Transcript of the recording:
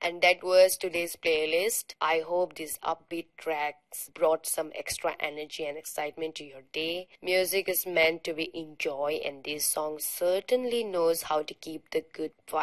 And that was today's playlist. I hope these upbeat tracks brought some extra energy and excitement to your day. Music is meant to be enjoyed, and this song certainly knows how to keep the good vibes